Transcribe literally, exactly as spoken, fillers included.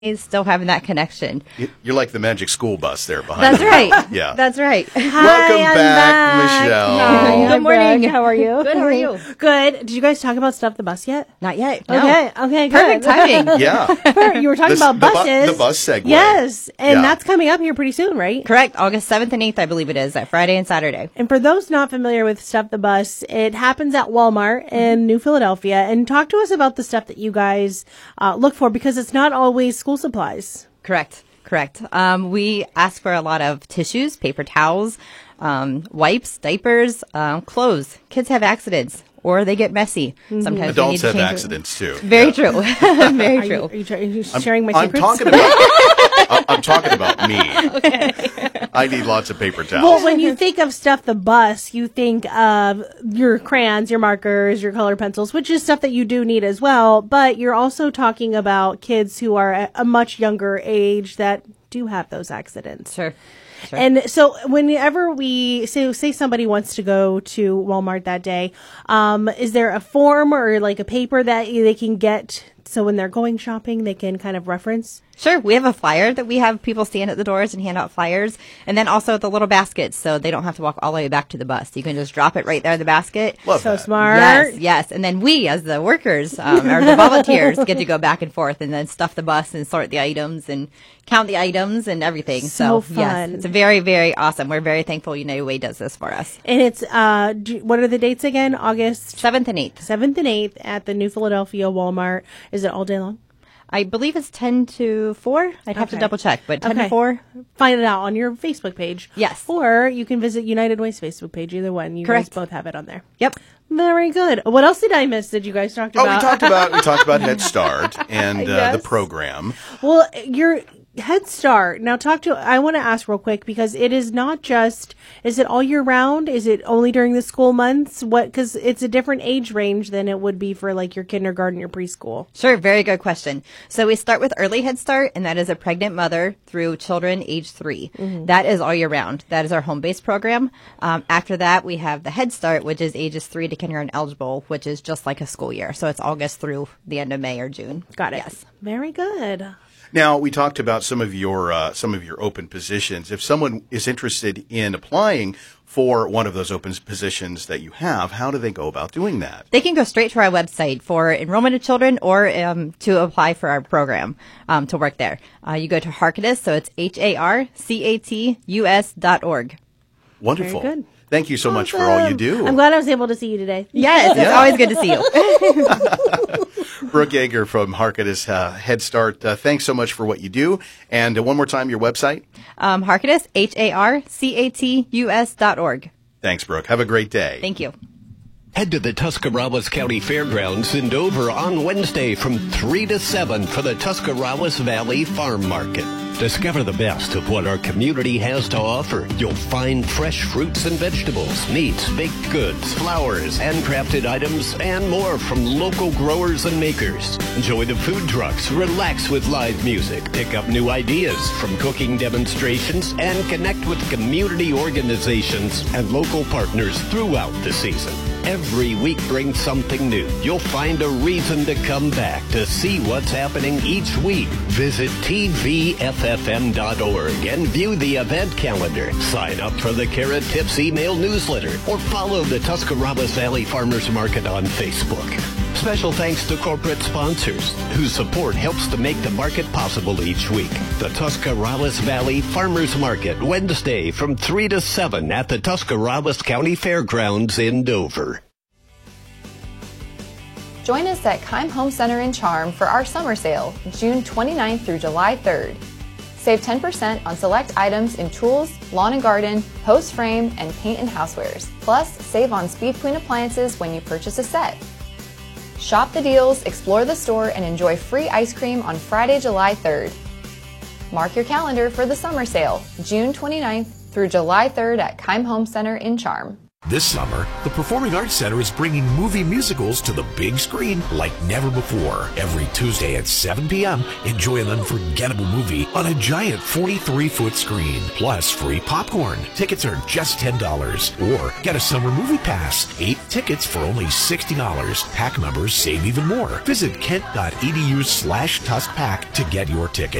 still having that connection. You're like the magic school bus there behind That's you. right. Yeah. That's right. Hi, Welcome I'm back, back. Michelle. Hi, Good I'm morning. Brooke. How are you? Good, how are you? Good. Did you guys talk about Stuff the Bus yet? Not yet. No. Okay. Okay. Perfect Good. timing. Yeah. You were talking The- about the bu- buses. the bus segue. Yes, and Yeah. that's coming up here pretty soon, right? Correct. August seventh and eighth, I believe it is, that Friday and Saturday. And for those not familiar with Stuff the Bus, it happens at Walmart in New Philadelphia. And talk to us about the stuff that you guys uh, look for, because it's not always school supplies. Correct. Correct. Um, we ask for a lot of tissues, paper towels, um, wipes, diapers, um, clothes. Kids have accidents or they get messy. Mm-hmm. Sometimes we need Adults to have change it. accidents too. Very Yeah. true. Very Are you, true. are you, try- are you I'm, sharing my I'm secrets? talking about. I- I'm talking about me. Okay. I need lots of paper towels. Well, when you think of Stuff the Bus, you think of your crayons, your markers, your color pencils, which is stuff that you do need as well. But you're also talking about kids who are at a much younger age that do have those accidents. Sure. Sure. And so whenever we say, say somebody wants to go to Walmart that day, um, is there a form or like a paper that they can get so when they're going shopping, they can kind of reference? Sure. We have a flyer that we have people stand at the doors and hand out flyers. And then also the little baskets so they don't have to walk all the way back to the bus. You can just drop it right there in the basket. Love So that. smart. Yes, yes. And then we, as the workers, um, or the volunteers, get to go back and forth and then stuff the bus and sort the items and count the items and everything. So So, yes, fun. it's very, very awesome. We're very thankful United Way does this for us. And it's, uh, do- what are the dates again? August seventh and eighth. seventh and eighth at the New Philadelphia Walmart. Is it all day long? I believe it's ten to four. I'd have to Okay. double check, but ten Okay. to four. Find it out on your Facebook page. Yes. Or you can visit United Way's Facebook page. Either one. You Correct. guys both have it on there. Yep. Very good. What else did I miss? Did you guys talk Oh, about? we talked about we talked about Head Start and uh, Yes. the program. Well, your Head Start. Now, talk to. I want to ask real quick because it is not just. Is it all year round? Is it only during the school months? What? Because it's a different age range than it would be for like your kindergarten, your preschool. Sure, very good question. So we start with early Head Start, and that is a pregnant mother through children age three. That is all year round. That is our home-based program. Um, after that, we have the Head Start, which is ages three to kindergarten eligible, which is just like a school year. So it's August through the end of May or June. Got it. Yes. Very good. Now, we talked about some of your uh, some of your open positions. If someone is interested in applying for one of those open positions that you have, how do they go about doing that? They can go straight to our website for enrollment of children or um, to apply for our program um, to work there. Uh, you go to Harcatus, so it's H A R C A T U S dot org. Wonderful. Very good. Thank you so much for all you do. I'm glad I was able to see you today. Yes, it's Yeah. always good to see you. Brooke Yeager from Harcatus uh, Head Start, uh, thanks so much for what you do. And uh, one more time, your website? Um, Harcatus, H A R C A T U S dot org. Thanks, Brooke. Have a great day. Thank you. Head to the Tuscarawas County Fairgrounds in Dover on Wednesday from three to seven for the Tuscarawas Valley Farm Market. Discover the best of what our community has to offer. You'll find fresh fruits and vegetables, meats, baked goods, flowers, handcrafted items, and more from local growers and makers. Enjoy the food trucks, relax with live music, pick up new ideas from cooking demonstrations, and connect with community organizations and local partners throughout the season. Every week brings something new. You'll find a reason to come back to see what's happening each week. Visit T V F F M dot org and view the event calendar. Sign up for the Carrot Tips email newsletter or follow the Tuscarawas Valley Farmers Market on Facebook. Special thanks to corporate sponsors whose support helps to make the market possible each week. The Tuscarawas Valley Farmers Market, Wednesday from three to seven at the Tuscarawas County Fairgrounds in Dover. Join us at Keim Home Center in Charm for our summer sale, June twenty-ninth through July third. Save ten percent on select items in tools, lawn and garden, post frame, and paint and housewares. Plus, save on Speed Queen appliances when you purchase a set. Shop the deals, explore the store, and enjoy free ice cream on Friday, July third. Mark your calendar for the summer sale, June twenty-ninth through July third at Keim Home Center in Charm. This summer, the Performing Arts Center is bringing movie musicals to the big screen like never before. Every Tuesday at seven p.m., enjoy an unforgettable movie on a giant forty-three foot screen, plus free popcorn. Tickets are just ten dollars. Or get a summer movie pass, eight tickets for only sixty dollars. Pack members save even more. Visit kent.edu slash TuskPack to get your ticket.